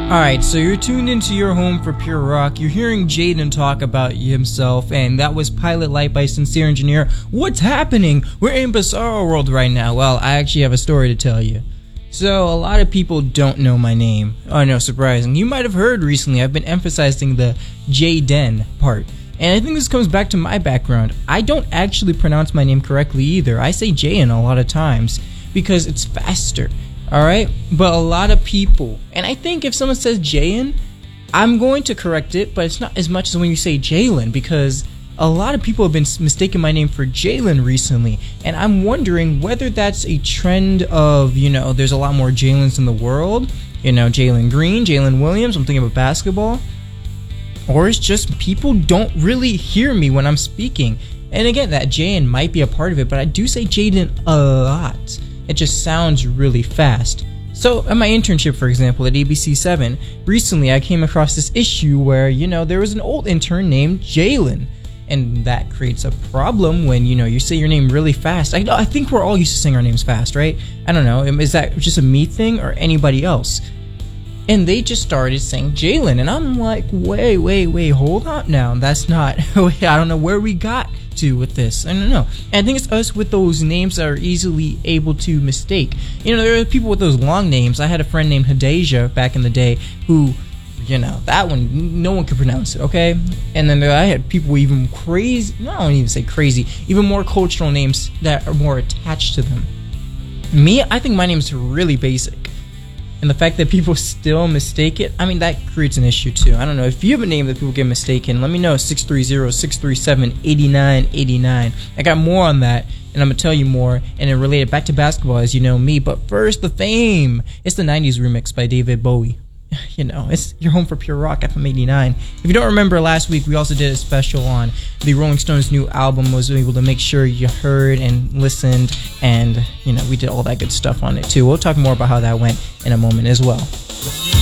Alright, so you're tuned into your home for pure rock. You're hearing Jaden talk about himself, and that was Pilot Light by Sincere Engineer. What's happening? We're in Bizarro World right now. Well, I actually have a story to tell you. So, a lot of people don't know my name. Oh no, surprising. You might have heard recently I've been emphasizing the Jaden part. And I think this comes back to my background. I don't actually pronounce my name correctly either. I say Jaden a lot of times because it's faster. Alright? But a lot of people, and I think if someone says Jayen, I'm going to correct it, but it's not as much as when you say Jalen, because a lot of people have been mistaking my name for Jalen recently, and I'm wondering whether that's a trend of, there's a lot more Jalens in the world, Jalen Green, Jalen Williams, I'm thinking about basketball, or it's just people don't really hear me when I'm speaking. And again, that Jayen might be a part of it, but I do say Jaden a lot. It just sounds really fast. So at my internship, for example, at ABC7, recently I came across this issue where, there was an old intern named Jalen. And that creates a problem when, you say your name really fast. I think we're all used to saying our names fast, right? I don't know. Is that just a me thing or anybody else? And they just started saying Jalen. And I'm like, wait, hold up now. That's not, I don't know where we got to with this. I don't know. And I think it's us with those names that are easily able to mistake. There are people with those long names. I had a friend named Hadeja back in the day who, that one, no one could pronounce it, okay? And then I had people even crazy, no, I don't even say crazy, even more cultural names that are more attached to them. Me, I think my name is really basic. And the fact that people still mistake it, that creates an issue too. I don't know. If you have a name that people get mistaken, let me know. 630-637-8989. I got more on that, and I'm going to tell you more, and it related back to basketball, as you know me. But first, the fame. It's the 90s remix by David Bowie. It's your home for pure rock, FM 89. If you don't remember, last week we also did a special on the Rolling Stones' new album. Was able to make sure you heard and listened, and we did all that good stuff on it too. We'll talk more about how that went in a moment as well.